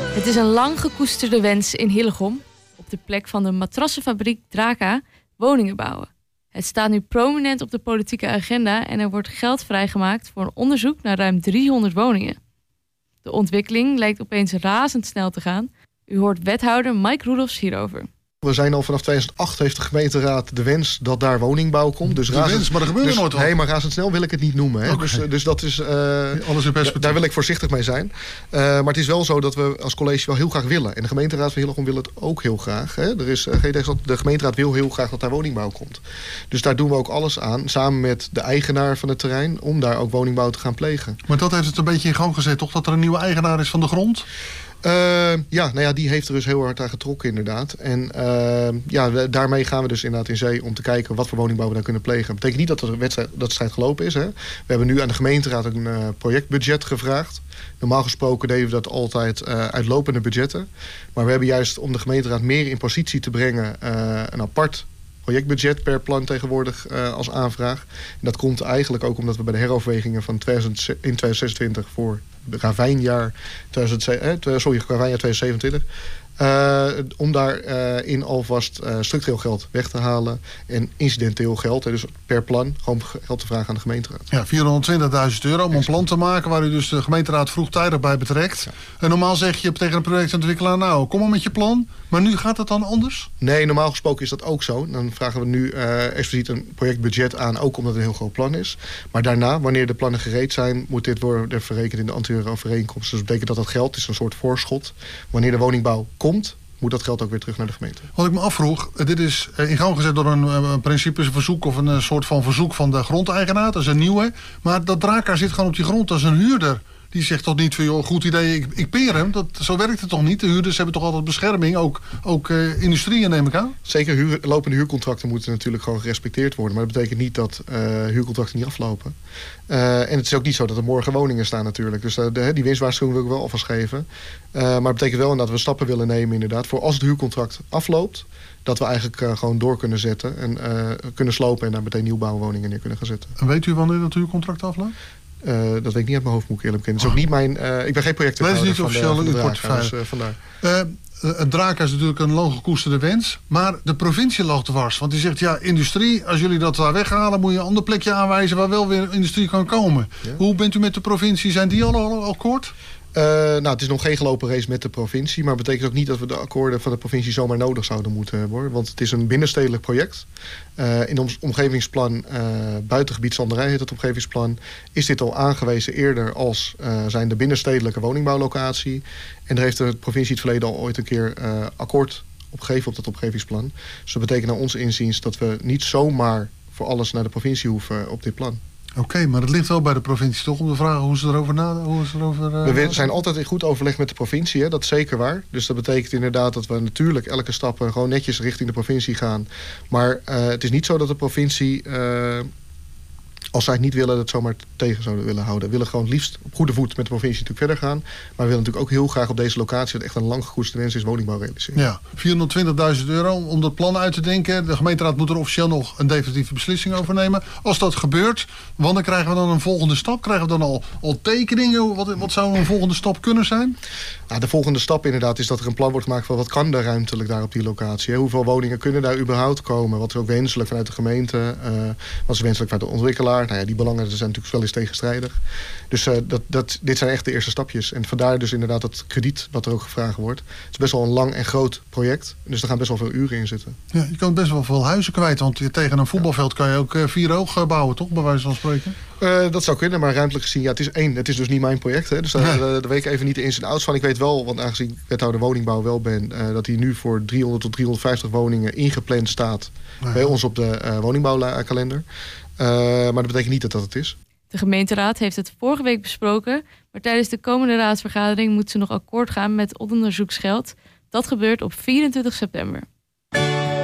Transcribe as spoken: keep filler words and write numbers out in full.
Het is een lang gekoesterde wens in Hillegom, op de plek van de matrassenfabriek Draka, woningen bouwen. Het staat nu prominent op de politieke agenda en er wordt geld vrijgemaakt voor een onderzoek naar ruim driehonderd woningen. De ontwikkeling lijkt opeens razendsnel te gaan. U hoort wethouder Mike Roelofs hierover. We zijn al vanaf tweeduizend acht heeft de gemeenteraad de wens dat daar woningbouw komt. Dus de razend, wens, maar er gebeurt dus, nooit wat. Nee, maar razendsnel wil ik het niet noemen. Hè. Okay. Dus, dus dat is, uh, alles in perspectief. Daar wil ik voorzichtig mee zijn. Uh, maar het is wel zo dat we als college wel heel graag willen. En de gemeenteraad van Hillegom wil het ook heel graag. Hè. Er is, uh, de gemeenteraad wil heel graag dat daar woningbouw komt. Dus daar doen we ook alles aan, samen met de eigenaar van het terrein, om daar ook woningbouw te gaan plegen. Maar dat heeft het een beetje in gang gezet, toch? Dat er een nieuwe eigenaar is van de grond? Uh, ja, nou ja, die heeft er dus heel hard aan getrokken inderdaad. En uh, ja, we, daarmee gaan we dus inderdaad in zee om te kijken wat voor woningbouw we daar kunnen plegen. Dat betekent niet dat de wedstrijd, dat de strijd gelopen is. Hè. We hebben nu aan de gemeenteraad een uh, projectbudget gevraagd. Normaal gesproken deden we dat altijd uh, uit lopende budgetten. Maar we hebben juist om de gemeenteraad meer in positie te brengen uh, een apart projectbudget per plan tegenwoordig uh, als aanvraag. En dat komt eigenlijk ook omdat we bij de heroverwegingen van twintig, in tweeduizend zesentwintig voor het ravijnjaar twintig, eh, sorry, ravijnjaar twintig zevenentwintig. Uh, om daarin uh, alvast uh, structureel geld weg te halen en incidenteel geld, dus per plan, gewoon geld te vragen aan de gemeenteraad. Ja, vierhonderdtwintigduizend euro om een plan te maken waar u dus de gemeenteraad vroegtijdig bij betrekt. Ja. En normaal zeg je tegen een projectontwikkelaar, nou, kom maar met je plan. Maar nu gaat het dan anders? Nee, normaal gesproken is dat ook zo. Dan vragen we nu uh, expliciet een projectbudget aan, ook omdat het een heel groot plan is. Maar daarna, wanneer de plannen gereed zijn, moet dit worden verrekend in de anterieure overeenkomst. Dus dat betekent dat dat geld is een soort voorschot. Wanneer de woningbouw komt, moet dat geld ook weer terug naar de gemeente. Wat ik me afvroeg, dit is in gang gezet door een, een principeverzoek of een soort van verzoek van de grondeigenaar. Dat is een nieuwe. Maar dat Draka zit gewoon op die grond als een huurder. Die zegt toch niet van, joh, goed idee, ik, ik peer hem. Dat, zo werkt het toch niet? De huurders hebben toch altijd bescherming, ook, ook uh, industrieën neem ik aan? Zeker, huur, lopende huurcontracten moeten natuurlijk gewoon gerespecteerd worden. Maar dat betekent niet dat uh, huurcontracten niet aflopen. Uh, en het is ook niet zo dat er morgen woningen staan natuurlijk. Dus uh, de, die winstwaarschuwing wil ik wel alvast geven. Uh, maar het betekent wel dat we stappen willen nemen inderdaad. Voor als het huurcontract afloopt, dat we eigenlijk uh, gewoon door kunnen zetten. En uh, kunnen slopen en daar meteen nieuwbouwwoningen neer kunnen gaan zetten. En weet u wanneer dat huurcontract afloopt? Uh, dat weet ik niet uit mijn hoofd, moet ik eerlijk bekennen. Het is ook niet mijn. Uh, ik ben geen projectwethouder. Dat is niet officieel in het portefeuille. Dus, uh, vandaar. Uh, het Draka is natuurlijk een lang gekoesterde wens. Maar de provincie lag dwars. Want die zegt, ja, industrie, als jullie dat daar weghalen, moet je een ander plekje aanwijzen waar wel weer industrie kan komen. Ja. Hoe bent u met de provincie? Zijn die al, al, al kort? Uh, nou, het is nog geen gelopen race met de provincie. Maar het betekent ook niet dat we de akkoorden van de provincie zomaar nodig zouden moeten hebben. Want het is een binnenstedelijk project. Uh, in ons omgevingsplan, uh, buitengebied Zanderij heet het omgevingsplan, is dit al aangewezen eerder als uh, zijn de binnenstedelijke woningbouwlocatie. En daar heeft de provincie het verleden al ooit een keer uh, akkoord op gegeven op dat omgevingsplan. Dus dat betekent naar ons inziens dat we niet zomaar voor alles naar de provincie hoeven op dit plan. Oké, okay, maar het ligt wel bij de provincie toch om te vragen hoe ze erover nadenken? Hoe ze erover, uh, we zijn altijd in goed overleg met de provincie, hè? Dat is zeker waar. Dus dat betekent inderdaad dat we natuurlijk elke stap gewoon netjes richting de provincie gaan. Maar uh, het is niet zo dat de provincie, uh, als zij het niet willen, dat zomaar tegen zouden willen houden. We willen gewoon het liefst op goede voet met de provincie natuurlijk verder gaan. Maar we willen natuurlijk ook heel graag op deze locatie, wat echt een lang gekoesterde wens is, woningbouw realiseren. Ja, vierhonderdtwintigduizend euro om dat plan uit te denken. De gemeenteraad moet er officieel nog een definitieve beslissing over nemen. Als dat gebeurt, wanneer krijgen we dan een volgende stap? Krijgen we dan al, al tekeningen? Wat, wat zou een volgende stap kunnen zijn? Nou, de volgende stap inderdaad is dat er een plan wordt gemaakt van wat kan er ruimtelijk daar op die locatie. Hè? Hoeveel woningen kunnen daar überhaupt komen? Wat is ook wenselijk vanuit de gemeente? Uh, wat is wenselijk vanuit de ontwikkelaar? Nou ja, die belangen zijn natuurlijk wel eens tegenstrijdig. Dus uh, dat, dat, dit zijn echt de eerste stapjes. En vandaar dus inderdaad dat krediet wat er ook gevraagd wordt. Het is best wel een lang en groot project. Dus er gaan best wel veel uren in zitten. Ja, je kan best wel veel huizen kwijt. Want tegen een voetbalveld kan je ook uh, vier hoog bouwen, toch? Bij wijze van spreken. Uh, dat zou kunnen, maar ruimtelijk gezien, ja, het is één. Het is dus niet mijn project. Hè, dus daar, ja. daar weet ik even niet de ins en outs van. Ik weet wel, want aangezien ik wethouder woningbouw wel ben, uh, dat hij nu voor driehonderd tot driehonderdvijftig woningen ingepland staat ja. bij ons op de uh, woningbouwkalender. Uh, maar dat betekent niet dat dat het is. De gemeenteraad heeft het vorige week besproken, maar tijdens de komende raadsvergadering moet ze nog akkoord gaan met onderzoeksgeld. Dat gebeurt op vierentwintig september.